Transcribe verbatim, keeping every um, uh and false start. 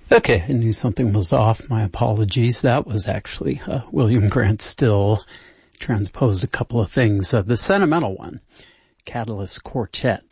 Okay, I knew something was off. My apologies. That was actually uh, William Grant Still transposed a couple of things. Uh, the sentimental one, Catalyst Quartet.